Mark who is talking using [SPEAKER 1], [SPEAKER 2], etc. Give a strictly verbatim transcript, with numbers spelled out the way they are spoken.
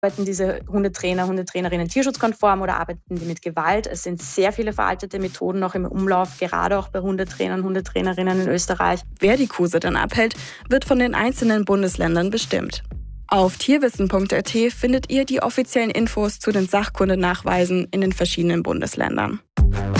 [SPEAKER 1] Arbeiten diese Hundetrainer, Hundetrainerinnen tierschutzkonform oder arbeiten die mit Gewalt? Es sind sehr viele veraltete Methoden noch im Umlauf, gerade auch bei Hundetrainern, Hundetrainerinnen in Österreich.
[SPEAKER 2] Wer die Kurse dann abhält, wird von den einzelnen Bundesländern bestimmt. Auf tierwissen punkt a t findet ihr die offiziellen Infos zu den Sachkundenachweisen in den verschiedenen Bundesländern.